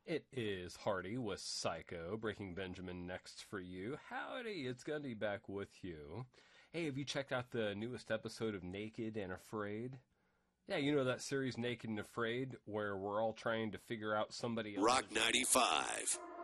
It is Hardy with Psycho, Breaking Benjamin next for you. Howdy, it's Gundy back with you. Hey, have you checked out the newest episode of Naked and Afraid? Yeah, you know that series Naked and Afraid, where we're all trying to figure out somebody else. Rock 95.